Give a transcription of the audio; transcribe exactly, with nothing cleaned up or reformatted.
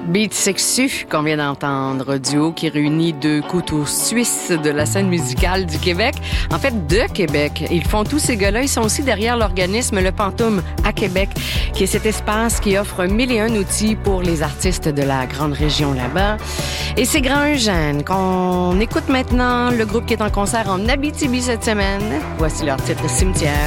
Beat Sexu qu'on vient d'entendre, duo qui réunit deux couteaux suisses de la scène musicale du Québec. En fait, de Québec. Ils font tous ces gars-là. Ils sont aussi derrière l'organisme Le Pantoum à Québec, qui est cet espace qui offre mille et un outils pour les artistes de la grande région là-bas. Et c'est Grand Eugène qu'on écoute maintenant, le groupe qui est en concert en Abitibi cette semaine. Voici leur titre Cimetière.